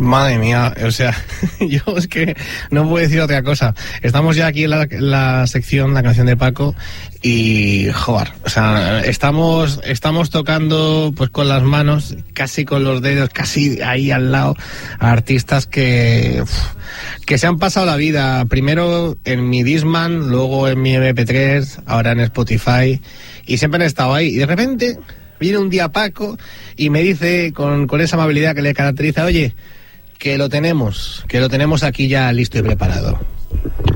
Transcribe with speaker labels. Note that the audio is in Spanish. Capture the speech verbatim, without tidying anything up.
Speaker 1: Madre mía, o sea, yo es que no puedo decir otra cosa. Estamos ya aquí en la, la sección, la canción de Paco, y joder, o sea, estamos estamos tocando pues con las manos, casi con los dedos, casi ahí al lado, a artistas que uf, que se han pasado la vida, primero en mi Discman, luego en mi eme pe tres, ahora en Spotify, y siempre han estado ahí, y de repente viene un día Paco y me dice con, con esa amabilidad que le caracteriza, oye, que lo tenemos, que lo tenemos aquí ya listo y preparado.